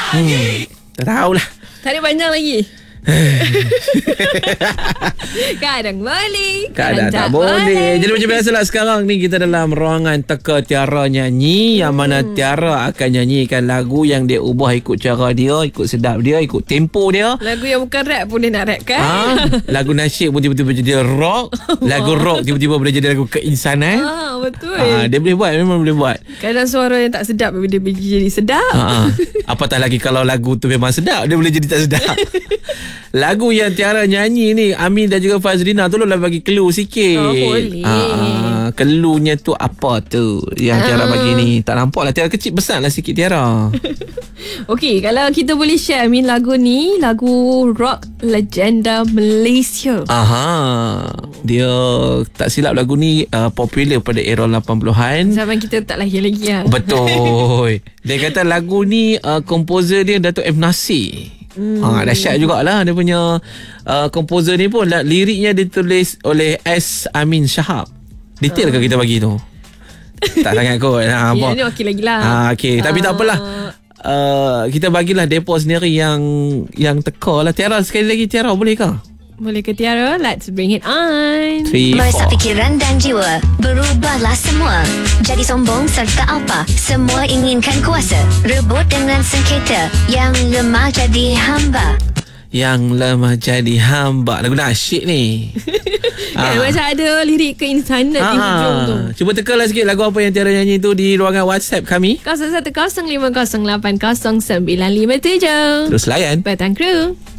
Tak tahulah. Tarik panjang lagi. Kadang boleh, Kadang tak boleh. Jadi macam biasalah sekarang ni kita dalam ruangan teka Tiara nyanyi, yang mana Tiara akan nyanyikan lagu yang dia ubah ikut cara dia, ikut sedap dia, ikut tempo dia. Lagu yang bukan rap pun dia nak rap kan? Lagu nasyid pun tiba-tiba jadi rock. Lagu rock tiba-tiba boleh jadi lagu keinsanan. Betul. Dia boleh buat, memang boleh buat. Kadang suara yang tak sedap dia jadi sedap. Apatah lagi kalau lagu tu memang sedap, dia boleh jadi tak sedap. Lagu yang Tiara nyanyi ni, Amin dan juga Fazrina, tolonglah bagi clue sikit. Boleh. Cluenya tu apa tu yang Tiara bagi ni? Tak nampak lah, Tiara kecil besar lah sikit Tiara. Okey, kalau kita boleh share Amin lagu ni, lagu rock legenda Malaysia. Dia tak silap lagu ni popular pada era 80-an. Zaman kita tak lahir lagi lah. Betul. Dia kata lagu ni komposer dia Datuk F. Nasir. Dahsyat jugalah dia punya komposer ni pun. Liriknya ditulis oleh S. Amin Shahab. Detail ke kita bagi tu? Tak sangat kot. Ya, ni okey lagi lah. Okey, tapi tak apalah. Kita bagilah depo sendiri yang teka lah. Tiara, sekali lagi Tiara, boleh ke? Boleh ke Tiara? Let's bring it on. 3, 4. Meresap fikiran dan jiwa, berubahlah semua. Jadi sombong serta apa, semua inginkan kuasa. Rebut dengan sengketa, yang lemah jadi hamba. Yang lemah jadi hamba. Lagu nasyid ni. Macam ada lirik keinsanan di hujung tu. Cuba tekalah sikit lagu apa yang Tiara nyanyi tu di ruangan WhatsApp kami. 0105080957. Terus layan Petang Kru.